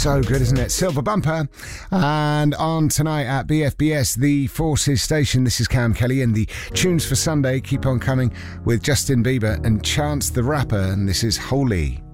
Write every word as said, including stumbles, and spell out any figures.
So good, isn't it? Silver Bumper. And on tonight at B F B S, the Forces Station, this is Cam Kelly, and the tunes for Sunday keep on coming with Justin Bieber and Chance the Rapper, and this is Holy.